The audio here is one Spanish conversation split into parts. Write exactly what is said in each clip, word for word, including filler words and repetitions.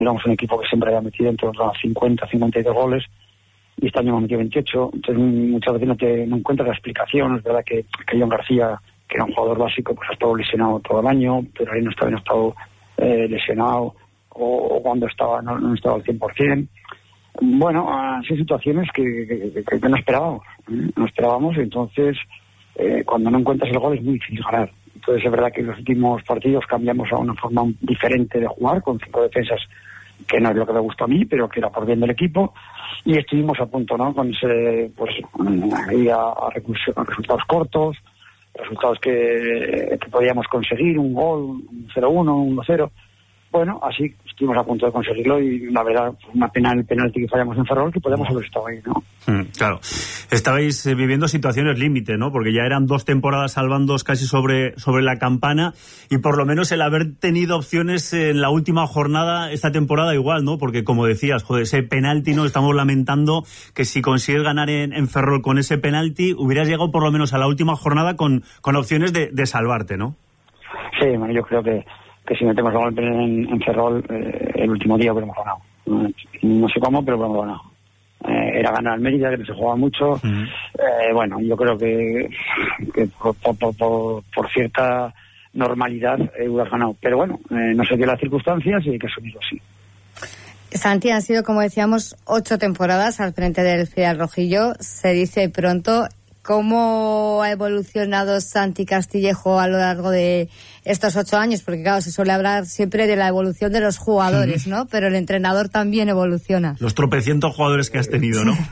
éramos un equipo que siempre había metido entre los cincuenta, cincuenta y dos goles, y este año hemos metido veintiocho, entonces muchas veces no te no encuentras la explicación. Es verdad que, que John García, que era un jugador básico, pues ha estado lesionado todo el año, pero ahí no estaba, no ha estado eh, lesionado, o, o cuando estaba no, no estaba al cien por ciento. Bueno, así situaciones que, que, que, que no esperábamos, ¿eh? no esperábamos, y entonces eh, cuando no encuentras el gol es muy difícil ganar. Entonces es verdad que en los últimos partidos cambiamos a una forma diferente de jugar, con cinco defensas, que no es lo que me gusta a mí, pero que era por bien del equipo, y estuvimos a punto, ¿no? Con ese, pues, ahí a, a, recursos, a resultados cortos, resultados que, que podíamos conseguir, un gol, un cero uno, un uno cero. Bueno, así estuvimos a punto de conseguirlo, y la verdad, una pena el penalti que fallamos en Ferrol, que podemos haber estado ahí, ¿no? Mm, claro. Estabais eh, viviendo situaciones límite, ¿no? Porque ya eran dos temporadas salvándoos casi sobre, sobre la campana, y por lo menos el haber tenido opciones en la última jornada esta temporada igual, ¿no? Porque como decías, joder, ese penalti, ¿no? Estamos lamentando que si consigues ganar en, en Ferrol con ese penalti, hubieras llegado por lo menos a la última jornada con, con opciones de, de salvarte, ¿no? Sí, bueno, yo creo que que si metemos gol en, en Ferrol, eh, el último día hubiéramos ganado. Eh, no sé cómo, pero hubiéramos ganado. Eh, era ganar al Mérida, que no se jugaba mucho. Uh-huh. Eh, bueno, yo creo que, que por, por, por, por cierta normalidad eh, hubieras ganado. Pero bueno, eh, no se dio las circunstancias y hay que asumirlo así. Santi, han sido, como decíamos, ocho temporadas al frente del Filial Rojillo. Se dice pronto. ¿Cómo ha evolucionado Santi Castillejo a lo largo de estos ocho años? Porque claro, se suele hablar siempre de la evolución de los jugadores, ¿no? Pero el entrenador también evoluciona. Los tropecientos jugadores que has tenido, ¿no?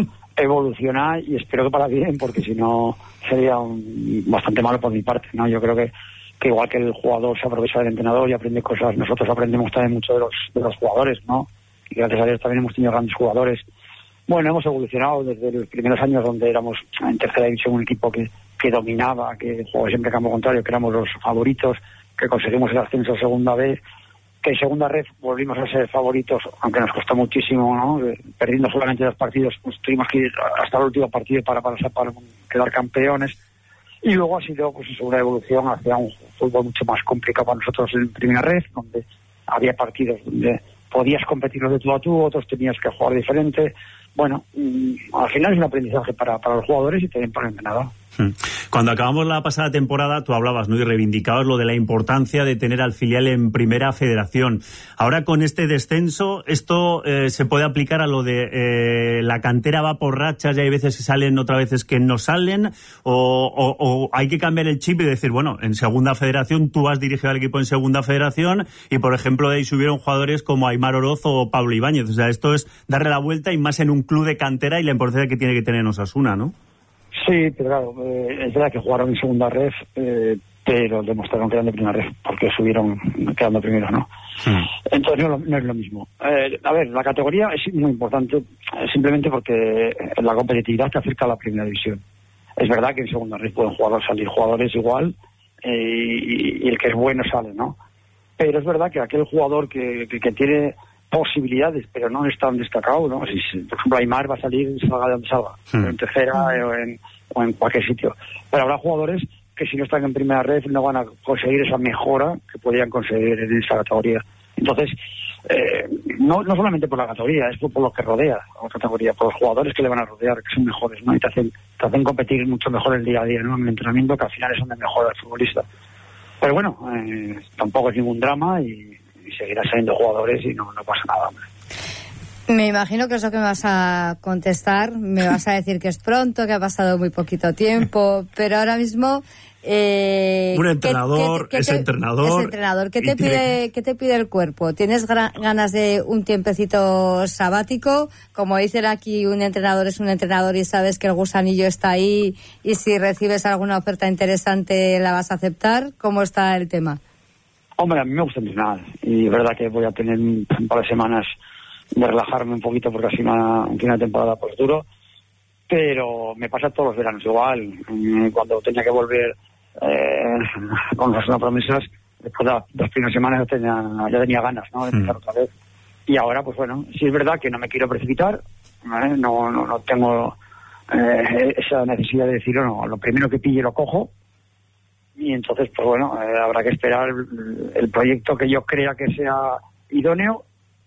Evoluciona, y espero que para bien, porque si no sería un, bastante malo por mi parte, ¿no? Yo creo que, que igual que el jugador se aprovecha del entrenador y aprende cosas, nosotros aprendemos también mucho de los, de los jugadores, ¿no? Y gracias a Dios también hemos tenido grandes jugadores. Bueno, hemos evolucionado desde los primeros años, donde éramos en tercera división un equipo que, que dominaba, que jugaba siempre campo contrario, que éramos los favoritos, que conseguimos el ascenso a segunda vez, que en segunda red volvimos a ser favoritos, aunque nos costó muchísimo, ¿no? Perdiendo solamente dos partidos, pues tuvimos que ir hasta el último partido para, para, para quedar campeones. Y luego ha sido pues una evolución hacia un fútbol mucho más complicado para nosotros en primera red, donde había partidos donde podías competir de tú a tú, otros tenías que jugar diferente. Bueno, al final es un aprendizaje para, para los jugadores y también para el entrenador. Cuando acabamos la pasada temporada, tú hablabas, ¿no? Y reivindicabas lo de la importancia de tener al filial en primera federación. Ahora, con este descenso, ¿esto eh, se puede aplicar a lo de eh, la cantera va por rachas y hay veces que salen, otras veces que no salen? O, o, o hay que cambiar el chip y decir, bueno, en segunda federación tú has dirigido al equipo en segunda federación y, por ejemplo, de ahí subieron jugadores como Aimar Oroz o Pablo Ibáñez. O sea, esto es darle la vuelta, y más en un club de cantera y la importancia que tiene que tener en Osasuna, ¿no? Sí, pero claro, eh, es verdad que jugaron en segunda red, eh, pero demostraron que eran de primera red, porque subieron quedando primeros, ¿no? Sí. Entonces no, no es lo mismo. Eh, a ver, la categoría es muy importante, eh, simplemente porque la competitividad te acerca a la primera división. Es verdad que en segunda red pueden jugar, salir jugadores igual, eh, y, y el que es bueno sale, ¿no? Pero es verdad que aquel jugador que, que, que tiene posibilidades, pero no es tan destacado, ¿no? Si, si, por ejemplo, Aimar va a salir, salga de donde salga, sí. En tercera eh, o, en, o en cualquier sitio. Pero habrá jugadores que si no están en primera red no van a conseguir esa mejora que podrían conseguir en esa categoría. Entonces, eh, no, no solamente por la categoría, es por, por lo que rodea a la categoría, por los jugadores que le van a rodear, que son mejores, ¿no? Y te hacen, te hacen competir mucho mejor el día a día, ¿no? En el entrenamiento, que al final es donde mejora el futbolista. Pero bueno, eh, tampoco es ningún drama, y y seguirán saliendo jugadores y no, no pasa nada, hombre. Me imagino que es lo que me vas a contestar, me vas a decir que es pronto, que ha pasado muy poquito tiempo, pero ahora mismo eh, un entrenador ¿qué, qué, qué es te, entrenador, es entrenador. ¿Qué te pide, qué te pide el cuerpo? ¿Tienes gra- ganas de un tiempecito sabático? Como dicen aquí, un entrenador es un entrenador y sabes que el gusanillo está ahí, y si recibes alguna oferta interesante la vas a aceptar. ¿Cómo está el tema? Hombre, a mí me gusta entrenar, y es verdad que voy a tener un par de semanas de relajarme un poquito, porque ha sido una, una temporada pues duro, pero me pasa todos los veranos igual. Cuando tenía que volver eh, con las no promesas, después de las dos primeras semanas ya tenía, ya tenía ganas, ¿no?, de empezar mm. otra vez. Y ahora, pues bueno, sí es verdad que no me quiero precipitar, ¿vale? no, no, no tengo eh, esa necesidad de decir, no, lo primero que pille lo cojo. Y entonces, pues bueno, eh, habrá que esperar el, el proyecto que yo crea que sea idóneo,